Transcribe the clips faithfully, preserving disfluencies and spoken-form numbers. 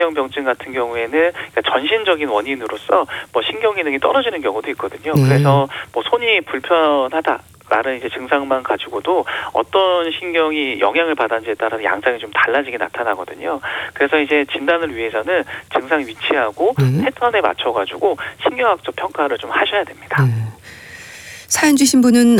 신경병증 같은 경우에는 그러니까 전신적인 원인으로서 뭐 신경 기능이 떨어지는 경우도 있거든요. 네. 그래서 뭐 손이 불편하다. 라는 이제 증상만 가지고도 어떤 신경이 영향을 받았는지에 따라서 양상이 좀 달라지게 나타나거든요. 그래서 이제 진단을 위해서는 증상 위치하고 네. 패턴에 맞춰가지고 신경학적 평가를 좀 하셔야 됩니다. 네. 사연 주신 분은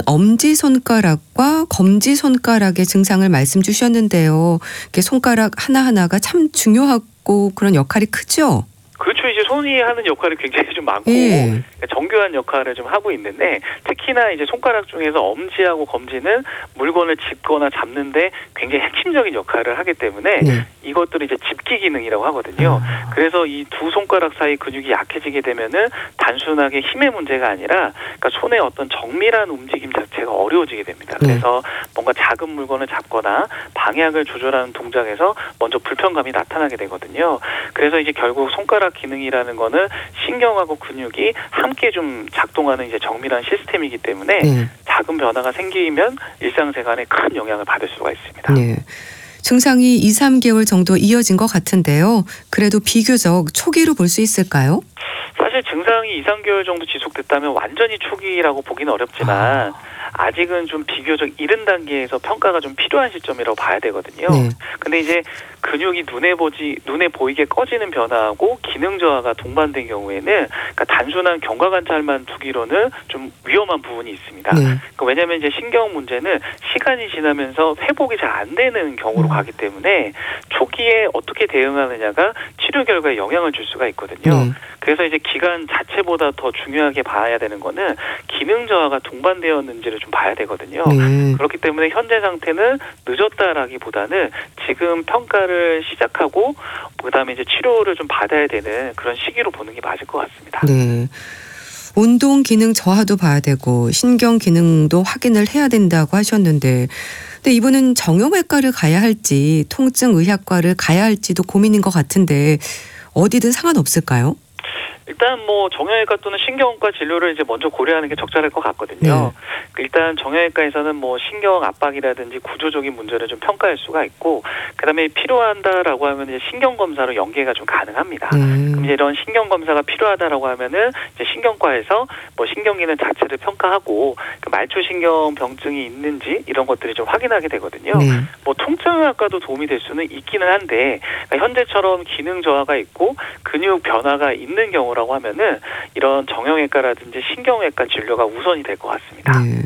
엄지손가락과 검지손가락의 증상을 말씀 주셨는데요. 이렇게 손가락 하나하나가 참 중요하고 그런 역할이 크죠? 그렇죠. 이제 손이 하는 역할이 굉장히 좀 많고 예. 정교한 역할을 좀 하고 있는데 특히나 이제 손가락 중에서 엄지하고 검지는 물건을 짚거나 잡는데 굉장히 핵심적인 역할을 하기 때문에 네. 이것들을 이제 집기 기능이라고 하거든요. 아. 그래서 이 두 손가락 사이 근육이 약해지게 되면은 단순하게 힘의 문제가 아니라 그러니까 손의 어떤 정밀한 움직임 자체가 어려워지게 됩니다. 네. 그래서 뭔가 작은 물건을 잡거나 방향을 조절하는 동작에서 먼저 불편감이 나타나게 되거든요. 그래서 이제 결국 손가락 기능이라는 거는 신경하고 근육이 함께 좀 작동하는 이제 정밀한 시스템이기 때문에 네. 작은 변화가 생기면 일상생활에 큰 영향을 받을 수가 있습니다. 네. 증상이 이, 삼 개월 정도 이어진 것 같은데요. 그래도 비교적 초기로 볼 수 있을까요? 사실 증상이 이, 삼 개월 정도 지속됐다면 완전히 초기라고 보기는 어렵지만 아. 아직은 좀 비교적 이른 단계에서 평가가 좀 필요한 시점이라고 봐야 되거든요. 네. 근데 이제 근육이 눈에 보지 눈에 보이게 꺼지는 변화하고 기능 저하가 동반된 경우에는 그러니까 단순한 경과 관찰만 두기로는 좀 위험한 부분이 있습니다. 네. 그러니까 왜냐하면 이제 신경 문제는 시간이 지나면서 회복이 잘 안 되는 경우로 음. 가기 때문에 초기에 어떻게 대응하느냐가 치료 결과에 영향을 줄 수가 있거든요. 네. 그래서 이제 기간 자체보다 더 중요하게 봐야 되는 거는 기능 저하가 동반되었는지를 좀 봐야 되거든요. 네. 그렇기 때문에 현재 상태는 늦었다라기보다는 지금 평가를 시작하고 그다음에 이제 치료를 좀 받아야 되는 그런 시기로 보는 게 맞을 것 같습니다. 네. 운동 기능 저하도 봐야 되고 신경 기능도 확인을 해야 된다고 하셨는데 근데 이분은 정형외과를 가야 할지 통증의학과를 가야 할지도 고민인 것 같은데 어디든 상관없을까요? 일단 뭐 정형외과 또는 신경외과 진료를 이제 먼저 고려하는 게 적절할 것 같거든요. 네. 일단 정형외과에서는 뭐 신경 압박이라든지 구조적인 문제를 좀 평가할 수가 있고, 그다음에 필요한다라고 하면 이제 신경 검사로 연계가 좀 가능합니다. 음. 그럼 이제 이런 신경 검사가 필요하다라고 하면은 이제 신경과에서 뭐 신경 기능 자체를 평가하고 그 말초 신경 병증이 있는지 이런 것들이 좀 확인하게 되거든요. 네. 뭐 통증의학과도 도움이 될 수는 있기는 한데 그러니까 현재처럼 기능 저하가 있고 근육 변화가 있는 경우라고 하면은 이런 정형외과라든지 신경외과 진료가 우선이 될 것 같습니다. 네.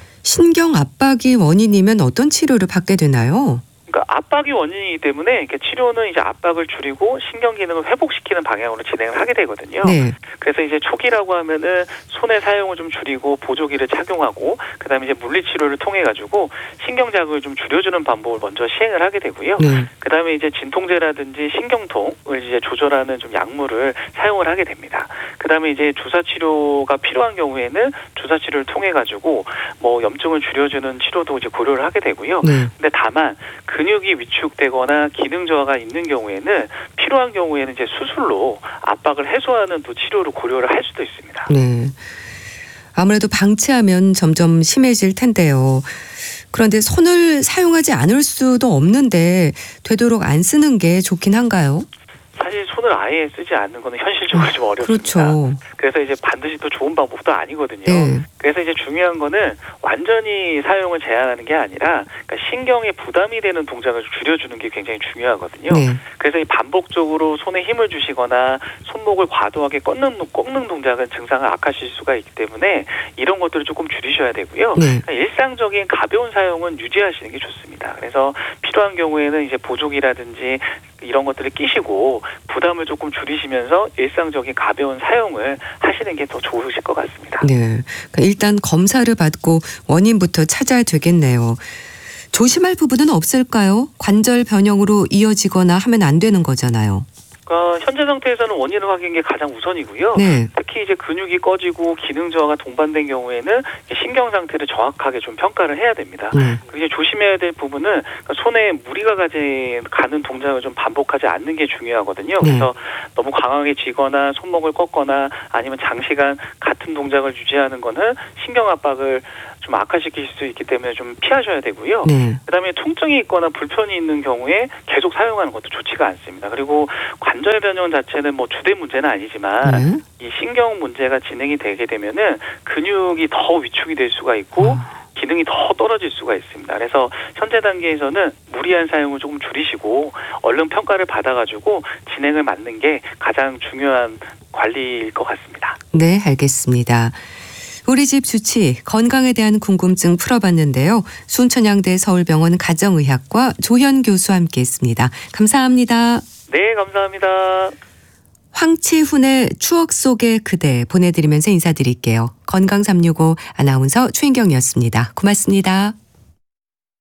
신경 압박이 원인이면 어떤 치료를 받게 되나요? 그러니까 압박이 원인이기 때문에 이렇게 치료는 이제 압박을 줄이고 신경 기능을 회복시키는 방향으로 진행을 하게 되거든요. 네. 그래서 이제 초기라고 하면은 손의 사용을 좀 줄이고 보조기를 착용하고 그다음에 이제 물리 치료를 통해 가지고 신경 자극을 좀 줄여주는 방법을 먼저 시행을 하게 되고요. 네. 그다음에 이제 진통제라든지 신경통을 이제 조절하는 좀 약물을 사용을 하게 됩니다. 그다음에 이제 주사 치료가 필요한 경우에는 주사 치료를 통해 가지고 뭐 염증을 줄여주는 치료도 이제 고려를 하게 되고요. 네. 근데 다만 근육이 위축되거나 기능 저하가 있는 경우에는 필요한 경우에는 이제 수술로 압박을 해소하는 또 치료를 고려를 할 수도 있습니다. 네. 아무래도 방치하면 점점 심해질 텐데요. 그런데 손을 사용하지 않을 수도 없는데 되도록 안 쓰는 게 좋긴 한가요? 사실 손을 아예 쓰지 않는 거는 현실적으로 좀 어렵습니다. 그렇죠. 그래서 이제 반드시 또 좋은 방법도 아니거든요. 네. 그래서 이제 중요한 거는 완전히 사용을 제한하는 게 아니라 그러니까 신경에 부담이 되는 동작을 줄여주는 게 굉장히 중요하거든요. 네. 그래서 이 반복적으로 손에 힘을 주시거나 손목을 과도하게 꺾는, 꺾는 동작은 증상을 악화시킬 수가 있기 때문에 이런 것들을 조금 줄이셔야 되고요. 네. 그러니까 일상적인 가벼운 사용은 유지하시는 게 좋습니다. 그래서 필요한 경우에는 이제 보조기라든지 이런 것들을 끼시고 부담을 조금 줄이시면서 일상적인 가벼운 사용을 하시는 게 더 좋으실 것 같습니다. 네. 그러니까 일단 검사를 받고 원인부터 찾아야 되겠네요. 조심할 부분은 없을까요? 관절 변형으로 이어지거나 하면 안 되는 거잖아요. 그러니까 현재 상태에서는 원인을 확인하는 게 가장 우선이고요. 네. 특히 이제 근육이 꺼지고 기능 저하가 동반된 경우에는 신경 상태를 정확하게 좀 평가를 해야 됩니다. 네. 그리고 이제 조심해야 될 부분은 그러니까 손에 무리가 가지 가는 동작을 좀 반복하지 않는 게 중요하거든요. 네. 그래서 너무 강하게 쥐거나 손목을 꺾거나 아니면 장시간 같은 동작을 유지하는 거는 신경 압박을 좀 악화시킬 수 있기 때문에 좀 피하셔야 되고요. 네. 그다음에 통증이 있거나 불편이 있는 경우에 계속 사용하는 것도 좋지가 않습니다. 그리고 관절 변형 자체는 뭐 주된 문제는 아니지만 네. 이 신경 문제가 진행이 되게 되면은 근육이 더 위축이 될 수가 있고 어. 기능이 더 떨어질 수가 있습니다. 그래서 현재 단계에서는 무리한 사용을 조금 줄이시고 얼른 평가를 받아가지고 진행을 맞는 게 가장 중요한 관리일 것 같습니다. 네, 알겠습니다. 우리 집 주치 건강에 대한 궁금증 풀어봤는데요. 순천향대 서울병원 가정의학과 조현 교수와 함께했습니다. 감사합니다. 네, 감사합니다. 황치훈의 추억 속의 그대 보내드리면서 인사드릴게요. 건강 삼육오 아나운서 최인경이었습니다. 고맙습니다.